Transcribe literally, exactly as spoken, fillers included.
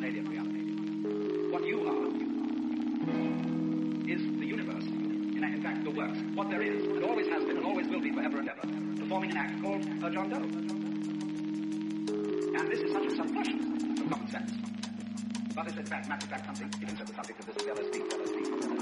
alien reality. What you are is the universe. In, in fact, the works. What there is, and always has been, and always will be forever and ever, performing an act called a John Doe. And this is such a subversion of common sense. But it's in fact, matter of fact, something, even so the subject of this L S D, L S D, L S D.